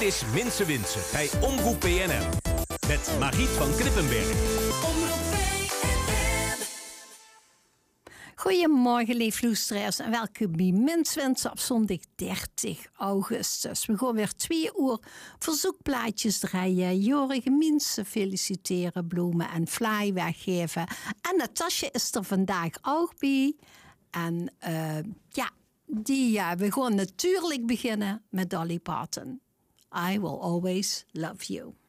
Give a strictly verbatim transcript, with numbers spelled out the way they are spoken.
Dit is Minse Winsen bij Omroep B N N. Met Margriet van Knippenberg. Goedemorgen, lieve luisteraars, en welkom bij Menswensen op zondag dertig augustus. We gaan weer twee uur verzoekplaatjes draaien, Jorige mensen feliciteren, bloemen en fly weggeven. En Natasja is er vandaag ook bij. En uh, ja, die, uh, we gaan natuurlijk beginnen met Dolly Parton. I will always love you.